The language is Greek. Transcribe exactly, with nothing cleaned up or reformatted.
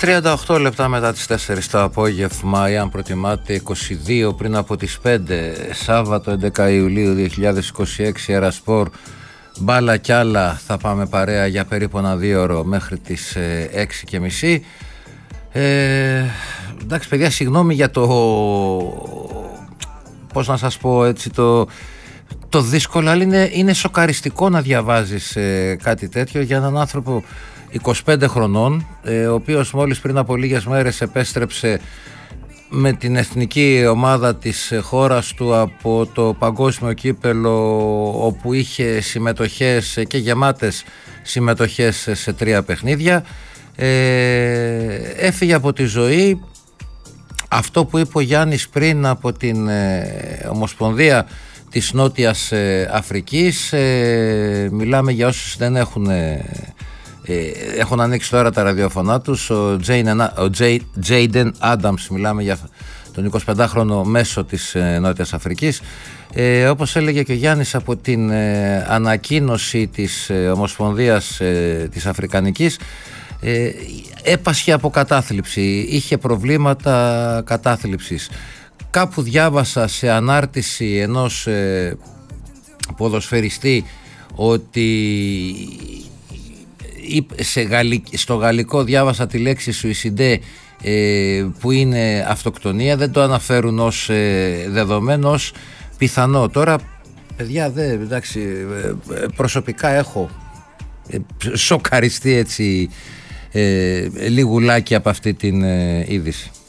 τριάντα οκτώ λεπτά μετά τις τέσσερις το απόγευμα, ή αν προτιμάτε είκοσι δύο πριν από τις πέντε, Σάββατο έντεκα Ιουλίου δύο χιλιάδες είκοσι έξι, Ερασπορ, μπάλα κι άλλα. Θα πάμε παρέα για περίπου ένα δύο ώρο μέχρι τις ε, έξι και μισή. Ε, εντάξει παιδιά, συγγνώμη για το, πώς να σας πω έτσι, το, το δύσκολο, αλλά είναι, είναι σοκαριστικό να διαβάζεις ε, κάτι τέτοιο για έναν άνθρωπο είκοσι πέντε χρονών, ε, ο οποίος μόλις πριν από λίγες μέρες επέστρεψε με την εθνική ομάδα της χώρας του από το παγκόσμιο κύπελο, όπου είχε συμμετοχές και γεμάτες συμμετοχές σε τρία παιχνίδια. ε, έφυγε από τη ζωή. Αυτό που είπε ο Γιάννης πριν από την ε, Ομοσπονδία της Νότιας ε, Αφρικής, ε, μιλάμε για όσους δεν έχουν ε, ε, έχουν ανοίξει τώρα τα ραδιοφωνά τους, ο Τζέιντεν Άνταμς, μιλάμε για τον εικοσιπεντάχρονο μέσο της ε, Νότιας Αφρικής. Ε, όπως έλεγε και ο Γιάννης, από την ε, ανακοίνωση της ε, Ομοσπονδίας ε, της Αφρικανικής, ε, έπασχε από κατάθλιψη, είχε προβλήματα κατάθλιψης. Κάπου διάβασα σε ανάρτηση ενός ε, ποδοσφαιριστή ότι σε γαλλικ, στο γαλλικό διάβασα τη λέξη suicide, ε, που είναι αυτοκτονία. Δεν το αναφέρουν ως ε, δεδομένο, ως πιθανό. Τώρα παιδιά, δε, εντάξει, ε, προσωπικά έχω ε, σοκαριστεί έτσι ε, λιγουλάκι από αυτή την ε, είδηση.